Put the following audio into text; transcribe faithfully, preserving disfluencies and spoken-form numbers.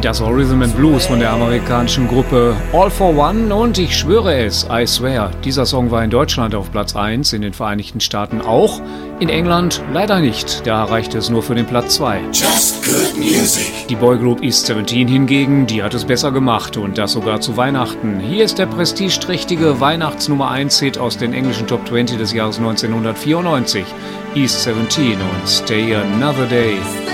Das war Rhythm and Blues von der amerikanischen Gruppe All for One und ich schwöre es, I swear, dieser Song war in Deutschland auf Platz eins, in den Vereinigten Staaten auch, in England leider nicht, da erreichte es nur für den Platz zwei. Just good music. Die Boygroup East siebzehn hingegen, die hat es besser gemacht und das sogar zu Weihnachten. Hier ist der prestigeträchtige Weihnachts-Nummer eins Hit aus den englischen Top zwanzig des Jahres neunzehnhundertvierundneunzig, East siebzehn und Stay Another Day.